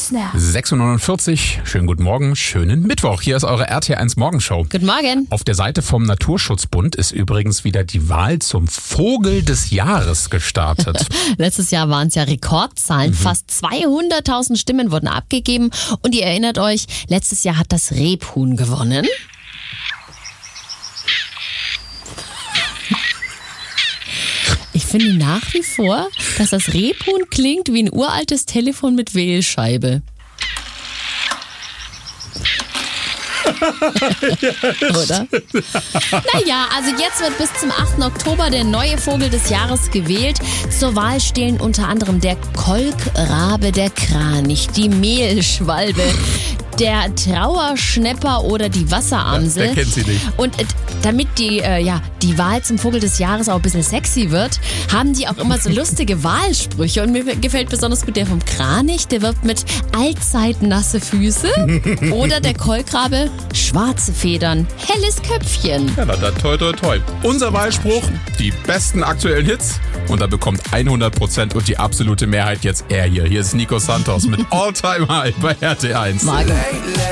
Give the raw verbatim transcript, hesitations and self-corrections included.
sechs Uhr neunundvierzig, schönen guten Morgen, schönen Mittwoch. Hier ist eure R T eins Morgenshow. Guten Morgen. Auf der Seite vom Naturschutzbund ist übrigens wieder die Wahl zum Vogel des Jahres gestartet. Letztes Jahr waren es ja Rekordzahlen. Mhm. Fast zweihunderttausend Stimmen wurden abgegeben. Und ihr erinnert euch, letztes Jahr hat das Rebhuhn gewonnen. Ich finde nach wie vor, dass das Rebhuhn klingt wie ein uraltes Telefon mit Wählscheibe. Oder? Naja, also jetzt wird bis zum achten Oktober der neue Vogel des Jahres gewählt. Zur Wahl stehen unter anderem der Kolkrabe, der Kranich, die Mehlschwalbe, der Trauerschnepper oder die Wasseramsel. Ja, wer kennt sie nicht? Und äh, damit die, äh, ja, die Wahl zum Vogel des Jahres auch ein bisschen sexy wird, haben die auch immer so lustige Wahlsprüche. Und mir gefällt besonders gut der vom Kranich, der wirbt mit allzeit nasse Füße. Oder der Kolkrabe, schwarze Federn, helles Köpfchen. Ja, na dann toi toi toi. Unser Wahlspruch, die besten aktuellen Hits. Und da bekommt hundert Prozent und die absolute Mehrheit jetzt er hier. Hier ist Nico Santos mit All Time High bei R T eins. Morgen.